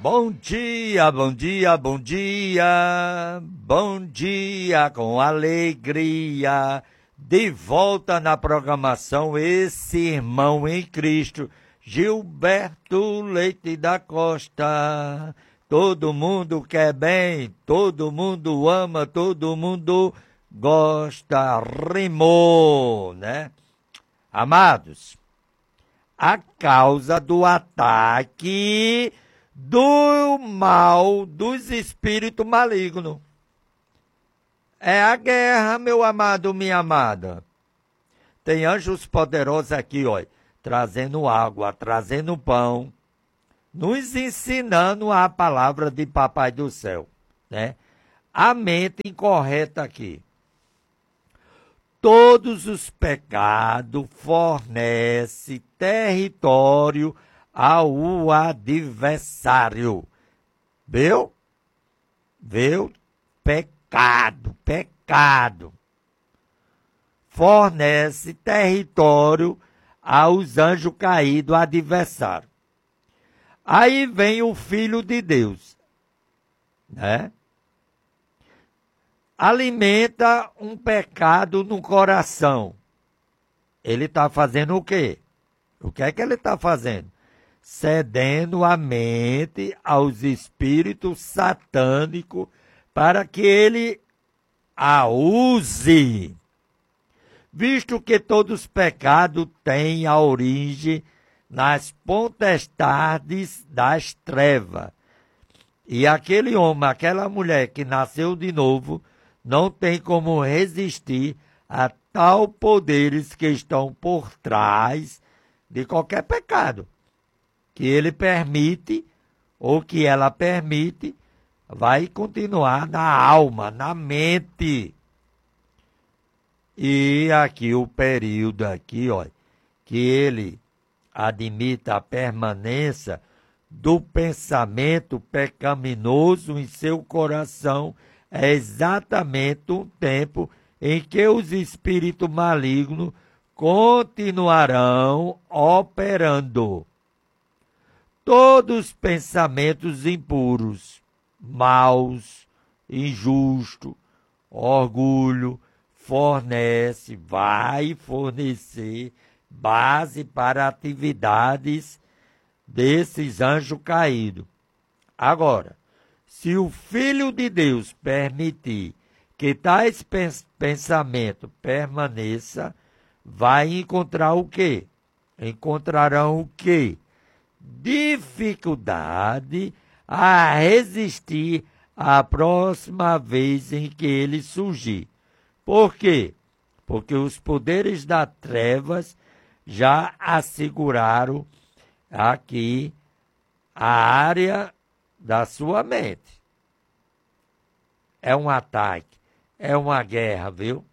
Bom dia, bom dia, bom dia, bom dia com alegria, de volta na programação esse irmão em Cristo, Gilberto Leite da Costa. Todo mundo quer bem, todo mundo ama, todo mundo gosta, rimou, né? Amados, a causa do ataque do mal dos espíritos malignos é a guerra, meu amado, minha amada. Tem anjos poderosos aqui, ó, trazendo água, trazendo pão, nos ensinando a palavra de Papai do Céu, né? A mente incorreta aqui. Todos os pecados fornecem território ao adversário. Viu? Viu? Pecado. Fornece território aos anjos caídos, adversário. Aí vem o Filho de Deus, né? Alimenta um pecado no coração. Ele está fazendo o quê? O que é que ele está fazendo? Cedendo a mente aos espíritos satânicos para que ele a use. Visto que todos os pecados têm a origem nas potestades das trevas. E aquele homem, aquela mulher que nasceu de novo, não tem como resistir a tal poderes que estão por trás de qualquer pecado. Que ele permite, ou que ela permite, vai continuar na alma, na mente. E aqui o período aqui, ó, que ele admita a permanência do pensamento pecaminoso em seu coração é exatamente um tempo em que os espíritos malignos continuarão operando. Todos os pensamentos impuros, maus, injustos, orgulho, vai fornecer base para atividades desses anjos caídos. Agora, se o Filho de Deus permitir que tais pensamentos permaneçam, vai encontrar o quê? Encontrarão o quê? Dificuldade a resistir à próxima vez em que ele surgir. Por quê? Porque os poderes das trevas já asseguraram aqui a área da sua mente. É um ataque, é uma guerra, viu?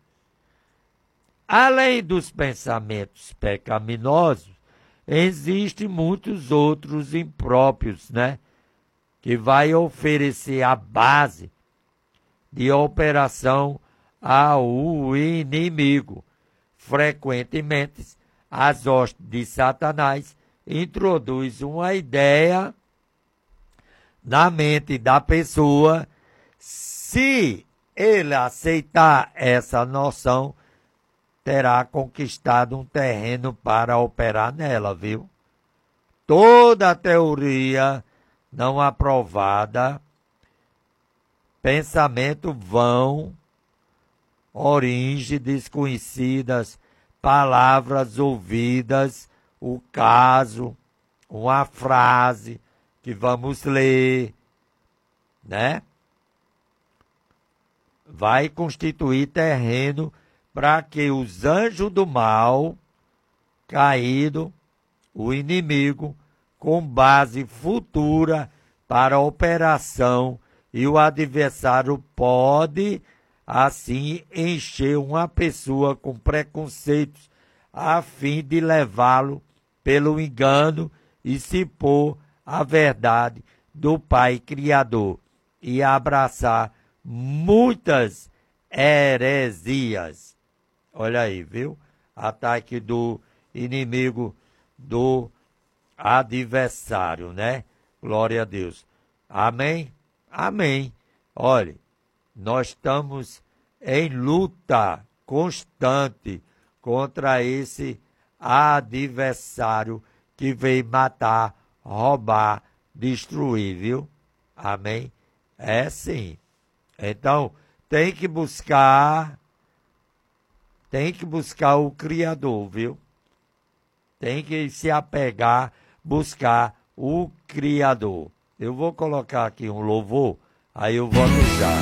Além dos pensamentos pecaminosos, existem muitos outros impróprios, né? Que vai oferecer a base de operação ao inimigo. Frequentemente, as hostes de Satanás introduz uma ideia na mente da pessoa. Se ele aceitar essa noção, terá conquistado um terreno para operar nela, viu? Toda teoria não aprovada, pensamento vão, origem desconhecidas, palavras ouvidas, o caso, uma frase que vamos ler, né? Vai constituir terreno para que os anjos do mal caído, o inimigo, com base futura para a operação, e o adversário pode, assim, encher uma pessoa com preconceitos, a fim de levá-lo pelo engano e se pôr a verdade do Pai Criador e abraçar muitas heresias. Olha aí, viu? Ataque do inimigo, do adversário, né? Glória a Deus. Amém? Amém. Olhe, nós estamos em luta constante contra esse adversário que veio matar, roubar, destruir, viu? Amém? É sim. Então, tem que buscar o Criador, viu? Tem que se apegar, buscar o Criador. Eu vou colocar aqui um louvor, aí eu volto já.